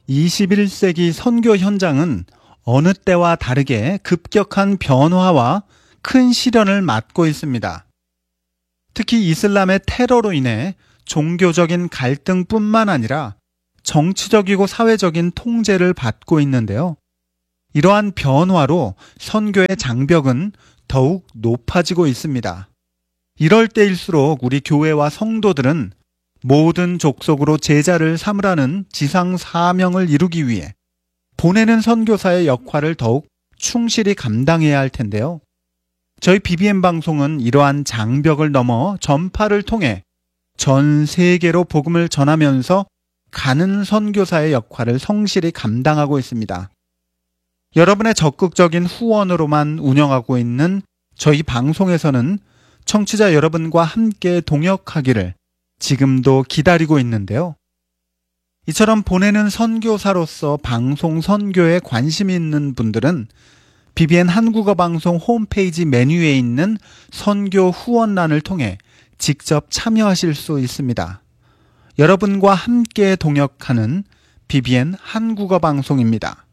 21세기 선교 현장은 어느 때와 다르게 급격한 변화와 큰 시련을 맞고 있습니다. 특히 이슬람의 테러로 인해 종교적인 갈등뿐만 아니라 정치적이고 사회적인 통제를 받고 있는데요. 이러한 변화로 선교의 장벽은 더욱 높아지고 있습니다. 이럴 때일수록 우리 교회와 성도들은 모든 족속으로 제자를 삼으라는 지상 사명을 이루기 위해 보내는 선교사의 역할을 더욱 충실히 감당해야 할 텐데요. 저희 BBM 방송은 이러한 장벽을 넘어 전파를 통해 전 세계로 복음을 전하면서 가는 선교사의 역할을 성실히 감당하고 있습니다. 여러분의 적극적인 후원으로만 운영하고 있는 저희 방송에서는 청취자 여러분과 함께 동역하기를 지금도 기다리고 있는데요. 이처럼 보내는 선교사로서 방송 선교에 관심이 있는 분들은 BBN 한국어 방송 홈페이지 메뉴에 있는 선교 후원란을 통해 직접 참여하실 수 있습니다. 여러분과 함께 동역하는 BBN 한국어 방송입니다.